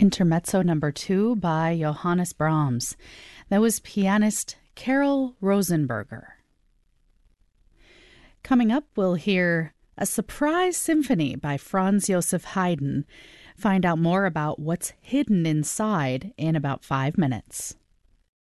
Intermezzo number 2 by Johannes Brahms. That was pianist Carol Rosenberger. Coming up, we'll hear a surprise symphony by Franz Joseph Haydn. Find out more about what's hidden inside in about 5 minutes.